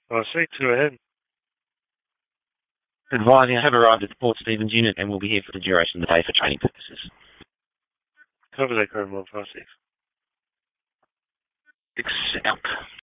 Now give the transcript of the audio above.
Oh, sweet. Go ahead. Advising, I have arrived at the Port Stephens unit and will be here for the duration of the day for training purposes. Cover that card 156. Accept.